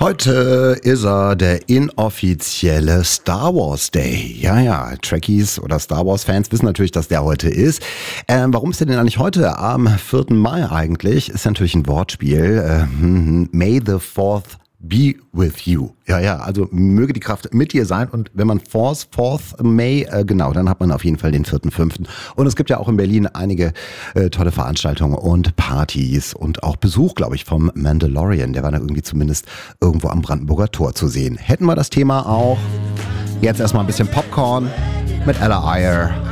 Heute ist er der inoffizielle Star Wars Day. Ja, Trekkies oder Star Wars Fans wissen natürlich, dass der heute ist. Warum ist der denn eigentlich heute am 4. Mai eigentlich? Ist natürlich ein Wortspiel. May the 4th be with you. Ja, also möge die Kraft mit dir sein. Und wenn man 4th May, genau, dann hat man auf jeden Fall den 4.5. Und es gibt ja auch in Berlin einige tolle Veranstaltungen und Partys und auch Besuch, glaube ich, vom Mandalorian. Der war da irgendwie zumindest irgendwo am Brandenburger Tor zu sehen. Hätten wir das Thema auch. Jetzt erstmal ein bisschen Popcorn mit Ella Eyre.